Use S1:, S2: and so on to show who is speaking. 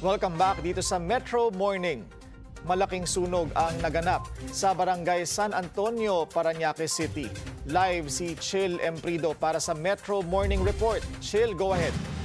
S1: Welcome back dito sa Metro Morning. Malaking sunog ang naganap sa Barangay San Antonio, Parañaque City. Live si Chill Emprido para sa Metro Morning Report. Chill, go ahead.